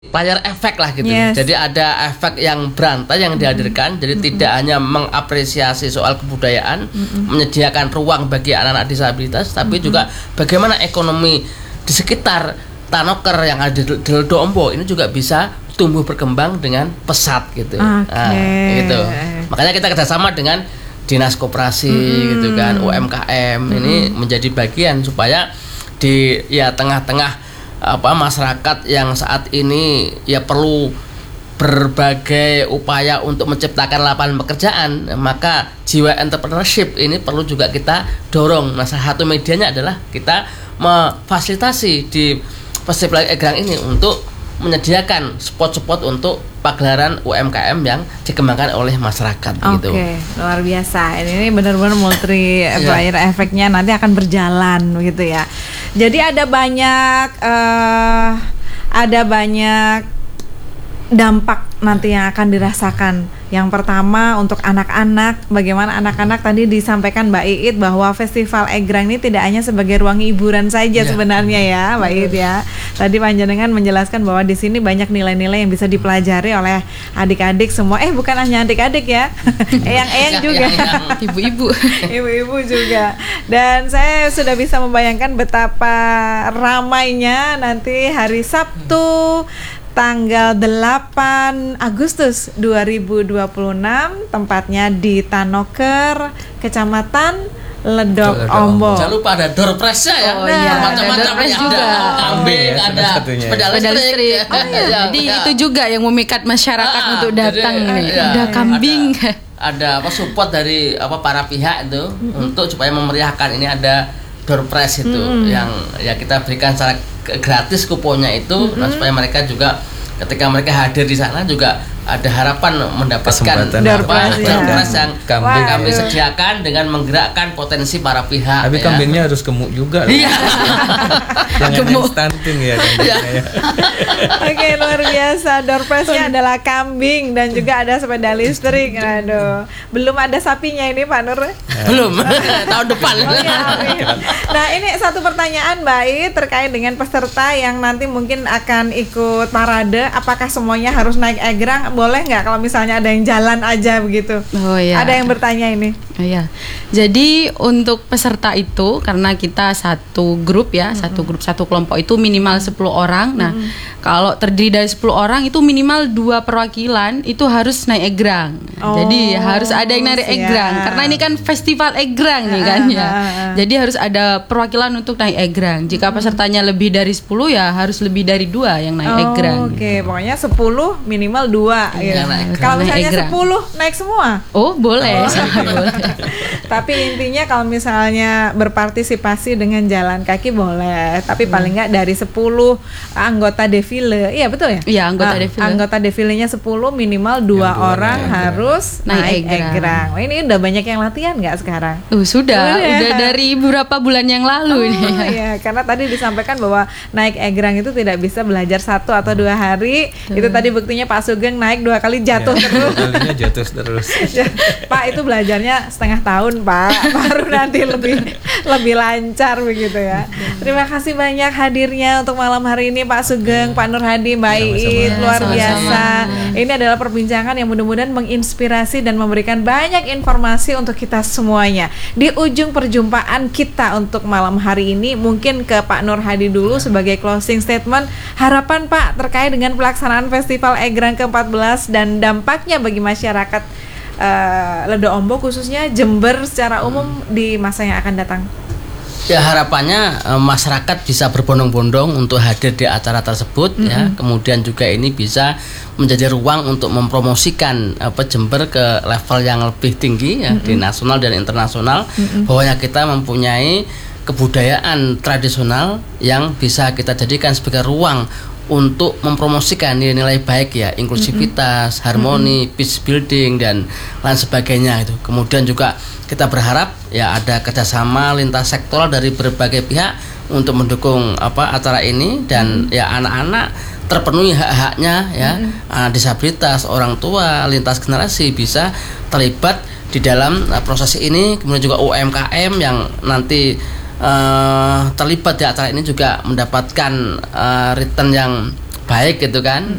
player efek lah gitu. Yes. Jadi ada efek yang berantai yang dihadirkan. Jadi tidak hanya mengapresiasi soal kebudayaan, menyediakan ruang bagi anak-anak disabilitas, tapi juga bagaimana ekonomi di sekitar Tanoker yang ada di Ledo Ombo ini juga bisa tumbuh berkembang dengan pesat gitu. Gitu. Makanya kita kerjasama dengan dinas koperasi gitu kan, UMKM ini menjadi bagian supaya di tengah-tengah masyarakat yang saat ini perlu berbagai upaya untuk menciptakan lapangan pekerjaan, maka jiwa entrepreneurship ini perlu juga kita dorong. Nah, salah satu medianya adalah kita memfasilitasi di Festival Egrang ini untuk menyediakan spot-spot untuk pagelaran UMKM yang dikembangkan oleh masyarakat gitu. Oke, luar biasa. Ini benar-benar multi player efeknya nanti akan berjalan begitu ya. Jadi ada banyak dampak nanti yang akan dirasakan. Yang pertama untuk anak-anak, bagaimana anak-anak tadi disampaikan Mbak Iit bahwa Festival Egrang ini tidak hanya sebagai ruang hiburan saja sebenarnya ya, Mbak Iit ya. Tadi panjenengan menjelaskan bahwa di sini banyak nilai-nilai yang bisa dipelajari oleh adik-adik semua. Bukan hanya adik-adik ya, eyang-eyang juga, ibu-ibu juga. Dan saya sudah bisa membayangkan betapa ramainya nanti hari Sabtu tanggal 8 Agustus 2026, tempatnya di Tanoker, Kecamatan Ledok Ombo. Jangan lupa ada door prize-nya ya. Macam-macam juga. Kambing, ada sepeda listrik. Jadi itu juga yang memikat masyarakat untuk datang nih. Ada kambing. Ada support dari para pihak itu untuk supaya memeriahkan ini, ada door prize itu yang kita berikan secara gratis kuponnya itu, supaya mereka juga ketika mereka hadir di sana juga ada harapan mendapatkan door prize yang kami sediakan dengan menggerakkan potensi para pihak. Tapi kambingnya harus gemuk juga. Jangan stunting ya. Oke, luar biasa. Door prize-nya adalah kambing dan juga ada sepeda listrik. Aduh, belum ada sapinya ini Pak Nur. Belum. Tahun depan. Nah, ini satu pertanyaan Mbak I terkait dengan peserta yang nanti mungkin akan ikut parade. Apakah semuanya harus naik egrang? Boleh nggak kalau misalnya ada yang jalan aja begitu? Oh iya. Ada yang bertanya ini. Oh iya. Jadi untuk peserta itu karena kita satu grup ya, satu kelompok itu minimal 10 orang. Nah, kalau terdiri dari 10 orang itu minimal 2 perwakilan itu harus naik egrang. Jadi harus ada yang naik egrang karena ini kan festival egrang nih kan ya. Jadi harus ada perwakilan untuk naik egrang. Jika pesertanya lebih dari 10 ya harus lebih dari 2 yang naik egrang. Oke, pokoknya 10 minimal 2 ya. Kalau misalnya 10 naik semua? Oh, boleh. Boleh. Tapi intinya kalau misalnya berpartisipasi dengan jalan kaki boleh, tapi paling nggak dari 10 anggota defile. Iya betul ya? Iya, anggota defile. Anggota defilenya 10 minimal 2 orang harus naik egrang. Ini udah banyak yang latihan nggak sekarang? Sudah dari beberapa bulan yang lalu ini. Iya, karena tadi disampaikan bahwa naik egrang itu tidak bisa belajar 1 atau 2 hari. Itu tadi buktinya Pak Sugeng naik 2 kali jatuh terus. Kalinya jatuh terus. Pak itu belajarnya setengah tahun Pak, baru nanti lebih lancar begitu ya. Terima kasih banyak hadirnya untuk malam hari ini Pak Sugeng, Pak Nur Hadi, Mbak Iit, luar biasa. Ini adalah perbincangan yang mudah-mudahan menginspirasi dan memberikan banyak informasi untuk kita semuanya. Di ujung perjumpaan kita untuk malam hari ini, mungkin ke Pak Nur Hadi dulu sebagai closing statement. Harapan Pak terkait dengan pelaksanaan Festival Egrang ke-14 dan dampaknya bagi masyarakat Ledo Ombo khususnya Jember secara umum di masa yang akan datang. Ya, harapannya masyarakat bisa berbondong-bondong untuk hadir di acara tersebut ya. Kemudian juga ini bisa menjadi ruang untuk mempromosikan Jember ke level yang lebih tinggi ya, di nasional dan internasional. Bahwa kita mempunyai kebudayaan tradisional yang bisa kita jadikan sebagai ruang untuk mempromosikan nilai-nilai baik ya, inklusivitas, harmoni, peace building dan lain sebagainya itu. Kemudian juga kita berharap ya ada kerjasama lintas sektoral dari berbagai pihak untuk mendukung acara ini dan ya anak-anak terpenuhi hak-haknya ya, anak disabilitas, orang tua, lintas generasi bisa terlibat di dalam proses ini. Kemudian juga UMKM yang nanti terlibat di acara ini juga mendapatkan return yang baik gitu kan.